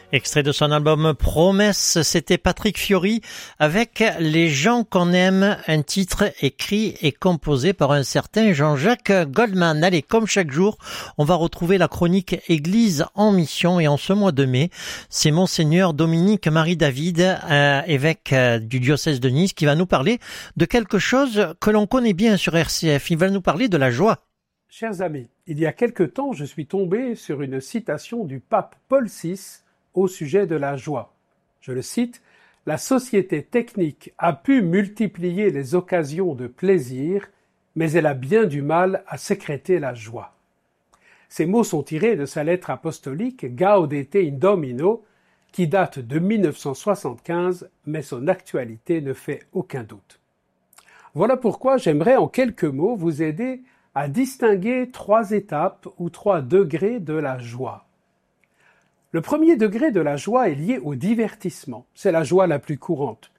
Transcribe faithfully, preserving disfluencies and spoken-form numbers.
Extrait de son album Promesse, c'était Patrick Fiori avec Les gens qu'on aime, un titre écrit et composé par un certain Jean-Jacques Goldman. Allez, comme chaque jour, on va retrouver la chronique Église en mission et en ce mois de mai, c'est Monseigneur Dominique Marie-David, euh, évêque euh, du diocèse de Nice, qui va nous parler de quelque chose que l'on connaît bien sur R C F. Il va nous parler de la joie. Chers amis, il y a quelque temps, je suis tombé sur une citation du pape Paul six au sujet de la joie. Je le cite, « La société technique a pu multiplier les occasions de plaisir, mais elle a bien du mal à sécréter la joie. » Ces mots sont tirés de sa lettre apostolique Gaudete in Domino, qui date de mille neuf cent soixante-quinze, mais son actualité ne fait aucun doute. Voilà pourquoi j'aimerais en quelques mots vous aider à distinguer trois étapes ou trois degrés de la joie. Le premier degré de la joie est lié au divertissement. C'est la joie la plus courante.